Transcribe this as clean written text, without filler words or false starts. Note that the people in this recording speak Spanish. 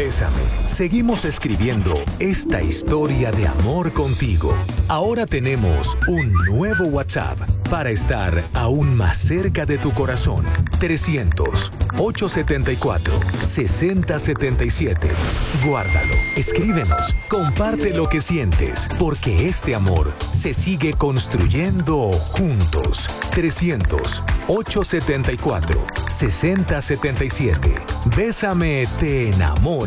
Bésame. Seguimos escribiendo esta historia de amor contigo. Ahora tenemos un nuevo WhatsApp para estar aún más cerca de tu corazón. 300-874-6077. Guárdalo, escríbenos, comparte lo que sientes, porque este amor se sigue construyendo juntos. 300-874-6077. Bésame, te enamora.